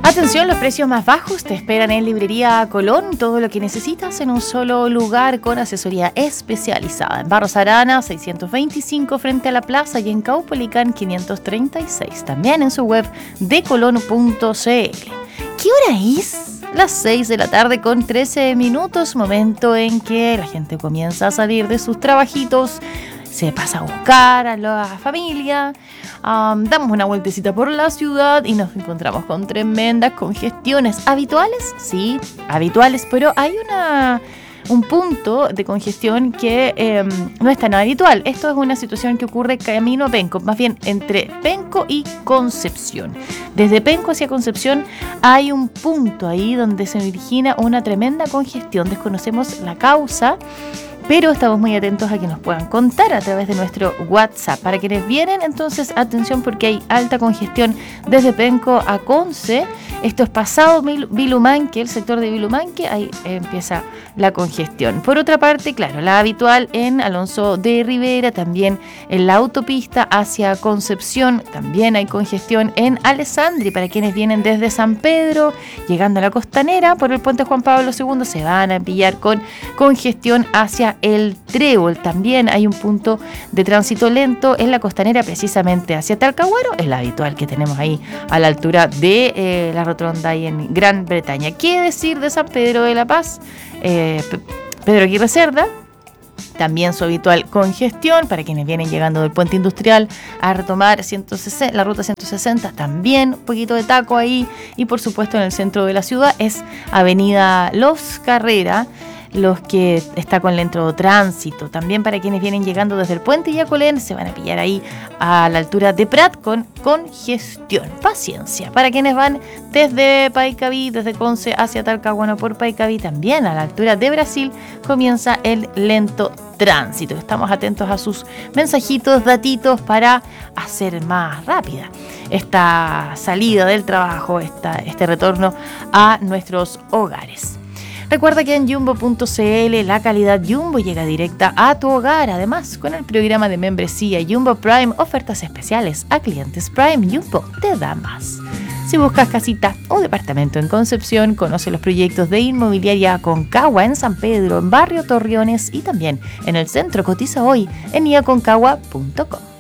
Atención, los precios más bajos te esperan en Librería Colón. Todo lo que necesitas en un solo lugar con asesoría especializada. En Barros Arana 625 frente a la plaza y en Caupolicán 536. También en su web decolon.cl. ¿Qué hora es? Las 6 de la tarde con 13 minutos. Momento en que la gente comienza a salir de sus trabajitos. Se pasa a buscar a la familia, damos una vueltecita por la ciudad y nos encontramos con tremendas congestiones. ¿Habituales? Sí, habituales, pero hay un punto de congestión que no es tan habitual. Esto es una situación que ocurre camino a Penco, más bien entre Penco y Concepción. Desde Penco hacia Concepción hay un punto ahí donde se origina una tremenda congestión. Desconocemos la causa, pero estamos muy atentos a que nos puedan contar a través de nuestro WhatsApp. Para quienes vienen, entonces, atención porque hay alta congestión desde Penco a Conce. Esto es pasado Vilumanque, el sector de Vilumanque, ahí empieza la congestión. Por otra parte, claro, la habitual en Alonso de Rivera, también en la autopista hacia Concepción, también hay congestión en Alessandri. Para quienes vienen desde San Pedro, llegando a la Costanera, por el puente Juan Pablo II, se van a pillar con congestión hacia el Trébol. También hay un punto de tránsito lento en la Costanera, precisamente hacia Talcahuano, es la habitual que tenemos ahí a la altura de la rotonda ahí en Gran Bretaña. ¿Qué decir de San Pedro de la Paz? Pedro Aguirre Cerda, también su habitual congestión para quienes vienen llegando del puente industrial a retomar la ruta 160, también un poquito de taco ahí. Y por supuesto en el centro de la ciudad es avenida Los Carrera, los que está con lento tránsito. También para quienes vienen llegando desde el puente Yacolén se van a pillar ahí a la altura de Prat con congestión. Paciencia. Para quienes van desde Paicaví, desde Conce hacia Talcahuano por Paicaví, también a la altura de Brasil comienza el lento tránsito. Estamos atentos a sus mensajitos, datitos para hacer más rápida esta salida del trabajo, este retorno a nuestros hogares. Recuerda que en Jumbo.cl la calidad Jumbo llega directa a tu hogar. Además, con el programa de membresía Jumbo Prime, ofertas especiales a clientes Prime. Jumbo te da más. Si buscas casita o departamento en Concepción, conoce los proyectos de Inmobiliaria Aconcagua en San Pedro, en Barrio Torreones y también en el centro. Cotiza hoy en iaconcagua.com.